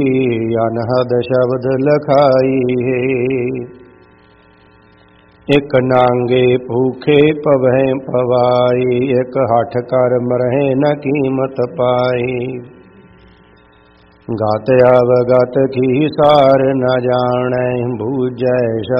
अनहद शब्द लखाई है। एक नांगे भूखे पवै पवाई, एक हठ कर मरहे न कीमत पाई। गात अवगत की सार न जाने, बूझै